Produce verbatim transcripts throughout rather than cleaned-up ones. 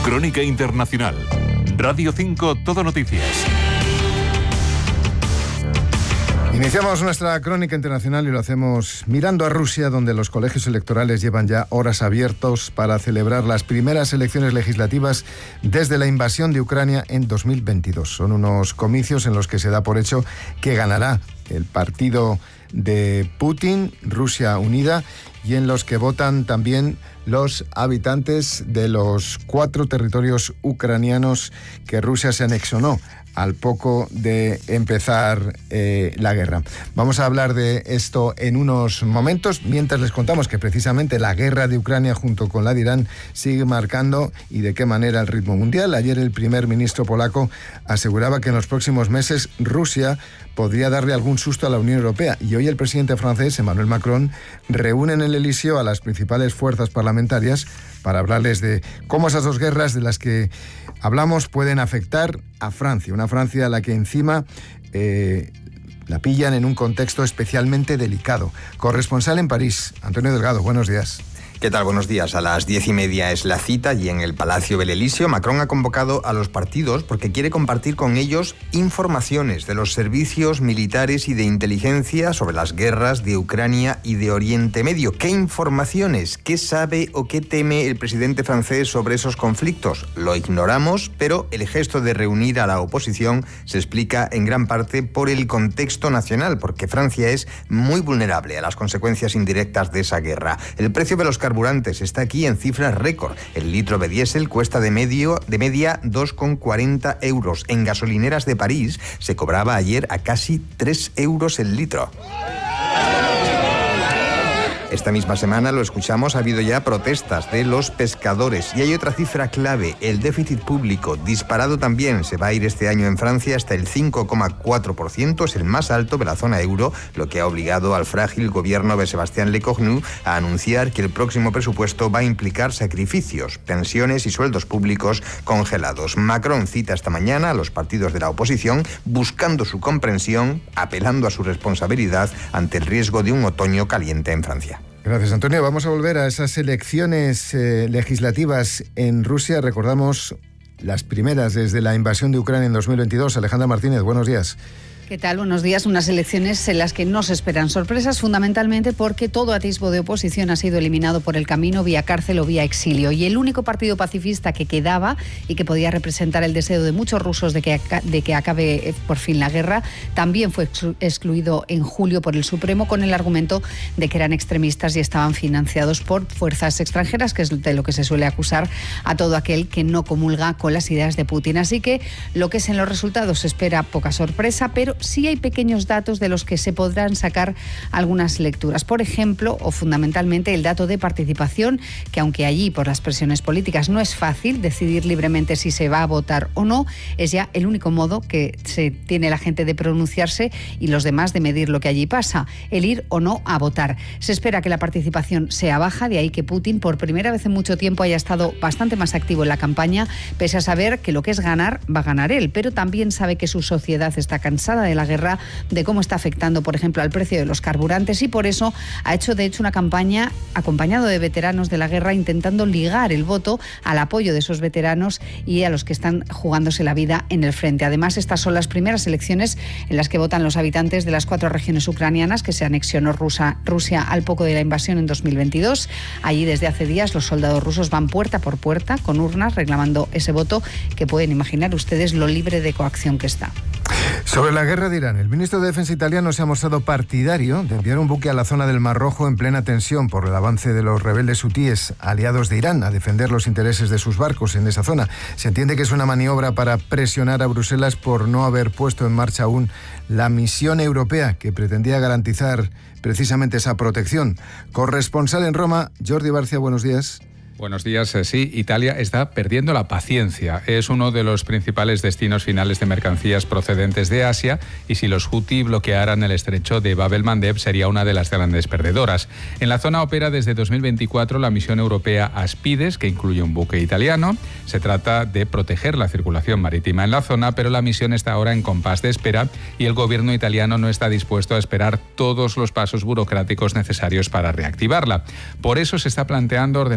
Crónica Internacional. Radio cinco, Todo Noticias. Iniciamos nuestra crónica internacional y lo hacemos mirando a Rusia, donde los colegios electorales llevan ya horas abiertos para celebrar las primeras elecciones legislativas desde la invasión de Ucrania en dos mil veintidós. Son unos comicios en los que se da por hecho que ganará el partido de Putin, Rusia Unida, y en los que votan también los habitantes de los cuatro territorios ucranianos que Rusia se anexionó al poco de empezar eh, la guerra. Vamos a hablar de esto en unos momentos, mientras les contamos que precisamente la guerra de Ucrania junto con la de Irán sigue marcando y de qué manera el ritmo mundial. Ayer el primer ministro polaco aseguraba que en los próximos meses Rusia podría darle algún susto a la Unión Europea, y hoy el presidente francés, Emmanuel Macron, reúne en el Elíseo a las principales fuerzas parlamentarias para hablarles de cómo esas dos guerras de las que hablamos pueden afectar a Francia, una Francia a la que encima eh, la pillan en un contexto especialmente delicado. Corresponsal en París, Antonio Delgado, buenos días. ¿Qué tal? Buenos días. A las diez y media es la cita y en el Palacio del Elíseo Macron ha convocado a los partidos porque quiere compartir con ellos informaciones de los servicios militares y de inteligencia sobre las guerras de Ucrania y de Oriente Medio. ¿Qué informaciones? ¿Qué sabe o qué teme el presidente francés sobre esos conflictos? Lo ignoramos, pero el gesto de reunir a la oposición se explica en gran parte por el contexto nacional, porque Francia es muy vulnerable a las consecuencias indirectas de esa guerra. El precio de los carburantes está aquí en cifras récord. El litro de diésel cuesta de, medio, de media dos con cuarenta euros. En gasolineras de París se cobraba ayer a casi tres euros el litro. Esta misma semana, lo escuchamos, ha habido ya protestas de los pescadores. Y hay otra cifra clave, el déficit público, disparado también. Se va a ir este año en Francia hasta el cinco coma cuatro por ciento, es el más alto de la zona euro, lo que ha obligado al frágil gobierno de Sébastien Lecornu a anunciar que el próximo presupuesto va a implicar sacrificios, pensiones y sueldos públicos congelados. Macron cita esta mañana a los partidos de la oposición buscando su comprensión, apelando a su responsabilidad ante el riesgo de un otoño caliente en Francia. Gracias, Antonio. Vamos a volver a esas elecciones eh, legislativas en Rusia. Recordamos las primeras desde la invasión de Ucrania en dos mil veintidós. Alejandra Martínez, buenos días. ¿Qué tal? Buenos días. Unas elecciones en las que no se esperan sorpresas, fundamentalmente porque todo atisbo de oposición ha sido eliminado por el camino vía cárcel o vía exilio. Y el único partido pacifista que quedaba y que podía representar el deseo de muchos rusos de que, de que acabe por fin la guerra, también fue excluido en julio por el Supremo con el argumento de que eran extremistas y estaban financiados por fuerzas extranjeras, que es de lo que se suele acusar a todo aquel que no comulga con las ideas de Putin. Así que lo que es en los resultados se espera poca sorpresa, pero sí hay pequeños datos de los que se podrán sacar algunas lecturas. Por ejemplo, o fundamentalmente, el dato de participación, que aunque allí por las presiones políticas no es fácil decidir libremente si se va a votar o no, es ya el único modo que se tiene la gente de pronunciarse y los demás de medir lo que allí pasa, el ir o no a votar. Se espera que la participación sea baja, de ahí que Putin por primera vez en mucho tiempo haya estado bastante más activo en la campaña, pese a saber que lo que es ganar, va a ganar él, pero también sabe que su sociedad está cansada de la guerra, de cómo está afectando, por ejemplo, al precio de los carburantes, y por eso ha hecho, de hecho, una campaña acompañado de veteranos de la guerra, intentando ligar el voto al apoyo de esos veteranos y a los que están jugándose la vida en el frente. Además, estas son las primeras elecciones en las que votan los habitantes de las cuatro regiones ucranianas que se anexionó Rusia, Rusia al poco de la invasión en dos mil veintidós. Allí, desde hace días, los soldados rusos van puerta por puerta con urnas reclamando ese voto, que pueden imaginar ustedes lo libre de coacción que está. Sobre la guerra de Irán, el ministro de Defensa italiano se ha mostrado partidario de enviar un buque a la zona del Mar Rojo en plena tensión por el avance de los rebeldes hutíes aliados de Irán a defender los intereses de sus barcos en esa zona. Se entiende que es una maniobra para presionar a Bruselas por no haber puesto en marcha aún la misión europea que pretendía garantizar precisamente esa protección. Corresponsal en Roma, Jordi Barcia, buenos días. Buenos días. Sí, Italia está perdiendo la paciencia. Es uno de los principales destinos finales de mercancías procedentes de Asia y si los Houthi bloquearan el estrecho de Bab el-Mandeb sería una de las grandes perdedoras. En la zona opera desde dos mil veinticuatro la misión europea Aspides, que incluye un buque italiano. Se trata de proteger la circulación marítima en la zona, pero la misión está ahora en compás de espera y el gobierno italiano no está dispuesto a esperar todos los pasos burocráticos necesarios para reactivarla. Por eso se está planteando ordenar al buque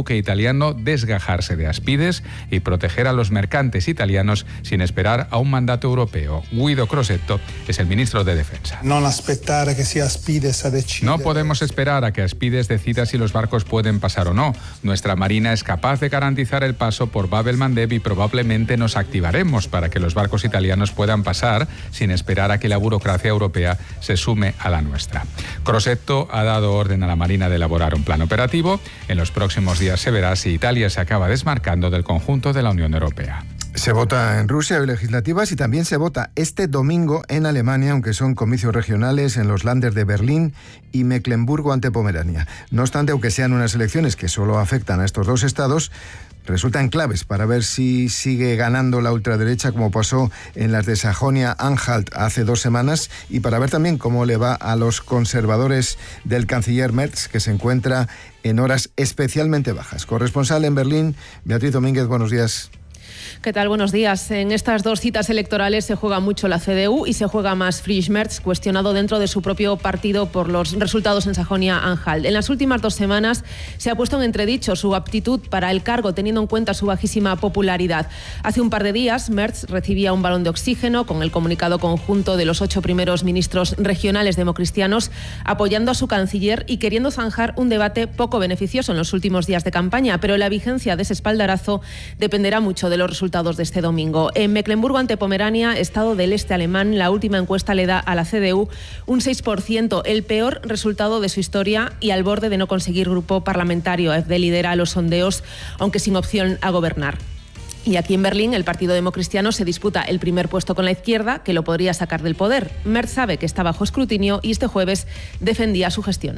buque italiano desgajarse de Aspides y proteger a los mercantes italianos sin esperar a un mandato europeo. Guido Crosetto es el ministro de Defensa. No aspettare que sea Aspides a decidir. No podemos esperar a que Aspides decida si los barcos pueden pasar o no. Nuestra marina es capaz de garantizar el paso por Bab el-Mandeb y probablemente nos activaremos para que los barcos italianos puedan pasar sin esperar a que la burocracia europea se sume a la nuestra. Crosetto ha dado orden a la Marina de elaborar un plan operativo. En los próximos días se verá si Italia se acaba desmarcando del conjunto de la Unión Europea. Se vota en Rusia hoy legislativas y también se vota este domingo en Alemania, aunque son comicios regionales en los Länder de Berlín y Mecklemburgo ante Pomerania. No obstante, aunque sean unas elecciones que solo afectan a estos dos estados, resultan claves para ver si sigue ganando la ultraderecha como pasó en las de Sajonia-Anhalt hace dos semanas y para ver también cómo le va a los conservadores del canciller Merz, que se encuentra en horas especialmente bajas. Corresponsal en Berlín, Beatriz Domínguez, buenos días. ¿Qué tal? Buenos días. En estas dos citas electorales se juega mucho la C D U y se juega más Friedrich Merz, cuestionado dentro de su propio partido por los resultados en Sajonia-Anhalt. En las últimas dos semanas se ha puesto en entredicho su aptitud para el cargo, teniendo en cuenta su bajísima popularidad. Hace un par de días, Merz recibía un balón de oxígeno con el comunicado conjunto de los ocho primeros ministros regionales democristianos, apoyando a su canciller y queriendo zanjar un debate poco beneficioso en los últimos días de campaña, pero la vigencia de ese espaldarazo dependerá mucho de los resultados de este domingo. En Mecklemburgo ante Pomerania, estado del este alemán, la última encuesta le da a la C D U un seis por ciento, el peor resultado de su historia y al borde de no conseguir grupo parlamentario. A F D lidera los sondeos, aunque sin opción a gobernar. Y aquí en Berlín, el Partido Democristiano se disputa el primer puesto con la izquierda, que lo podría sacar del poder. Merz sabe que está bajo escrutinio y este jueves defendía su gestión.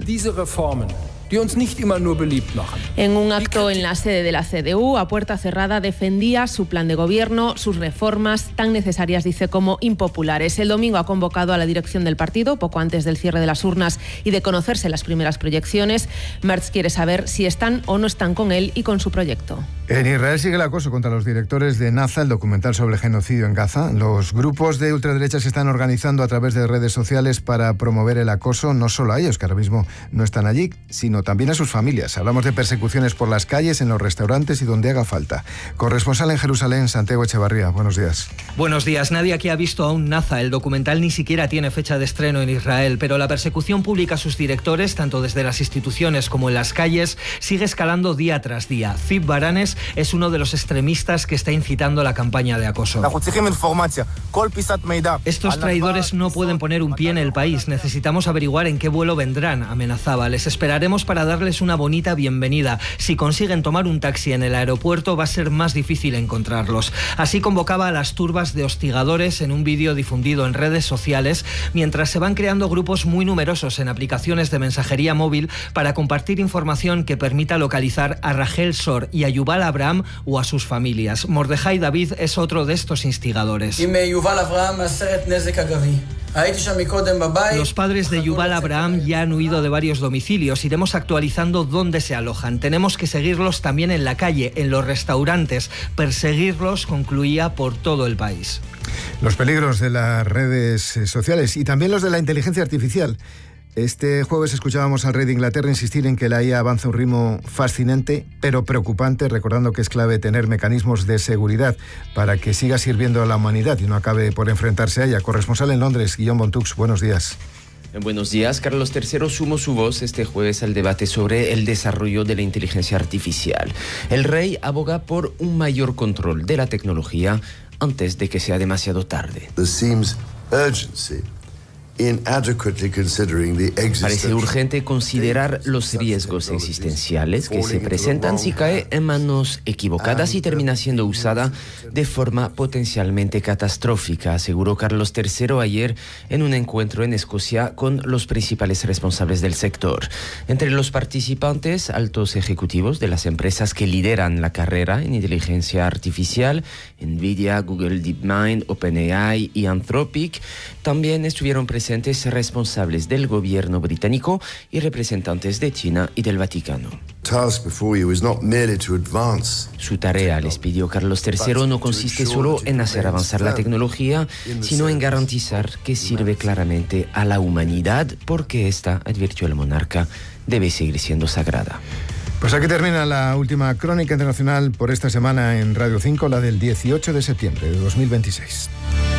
En un acto en la sede de la C D U, a puerta cerrada, defendía su plan de gobierno, sus reformas, tan necesarias, dice, como impopulares. El domingo ha convocado a la dirección del partido, poco antes del cierre de las urnas y de conocerse las primeras proyecciones. Merz quiere saber si están o no están con él y con su proyecto. En Israel sigue el acoso contra los directores de Naza, el documental sobre el genocidio en Gaza. Los grupos de ultraderecha se están organizando a través de redes sociales para promover el acoso, no solo a ellos, que ahora mismo no están allí, sino también a sus familias. Hablamos de persecuciones por las calles, en los restaurantes y donde haga falta. Corresponsal en Jerusalén, Santiago Echevarría. Buenos días. Buenos días. Nadie aquí ha visto aún Naza. El documental ni siquiera tiene fecha de estreno en Israel, pero la persecución pública a sus directores, tanto desde las instituciones como en las calles, sigue escalando día tras día. Zip Baranes es uno de los extremistas que está incitando la campaña de acoso. Estos traidores no pueden poner un pie en el país. Necesitamos averiguar en qué vuelo vendrán, amenazaba. Les esperaremos para darles una bonita bienvenida. Si consiguen tomar un taxi en el aeropuerto, va a ser más difícil encontrarlos. Así convocaba a las turbas de hostigadores en un vídeo difundido en redes sociales, mientras se van creando grupos muy numerosos en aplicaciones de mensajería móvil para compartir información que permita localizar a Rachel Sor y a Yuval Abraham o a sus familias. Mordejai David es otro de estos instigadores. Los padres de Yuval Abraham ya han huido de varios domicilios. Iremos actualizando dónde se alojan. Tenemos que seguirlos también en la calle, en los restaurantes. Perseguirlos, concluía, por todo el país. Los peligros de las redes sociales y también los de la inteligencia artificial. Este jueves escuchábamos al rey de Inglaterra insistir en que la I A avanza a un ritmo fascinante, pero preocupante, recordando que es clave tener mecanismos de seguridad para que siga sirviendo a la humanidad y no acabe por enfrentarse a ella. Corresponsal en Londres, Guillaume Bontux, buenos días. Buenos días. Carlos tercero sumó su voz este jueves al debate sobre el desarrollo de la inteligencia artificial. El rey aboga por un mayor control de la tecnología antes de que sea demasiado tarde. There seems urgency Parece urgente considerar los riesgos existenciales que se presentan si cae en manos equivocadas y termina siendo usada de forma potencialmente catastrófica, aseguró Carlos tercero ayer en un encuentro en Escocia con los principales responsables del sector. Entre los participantes, altos ejecutivos de las empresas que lideran la carrera en inteligencia artificial, Nvidia, Google DeepMind, OpenAI y Anthropic. También estuvieron presentes responsables del gobierno británico y representantes de China y del Vaticano. Su tarea, les pidió Carlos tercero, no consiste solo en hacer avanzar la tecnología, sino en garantizar que sirve claramente a la humanidad, porque esta, advirtió el monarca, debe seguir siendo sagrada. Pues aquí termina la última crónica internacional por esta semana en Radio cinco, la del dieciocho de septiembre de dos mil veintiséis.